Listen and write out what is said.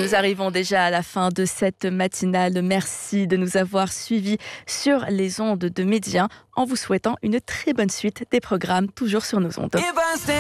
Nous arrivons déjà à la fin de cette matinale. Merci de nous avoir suivis sur les ondes de Média en vous souhaitant une très bonne suite des programmes toujours sur nos ondes.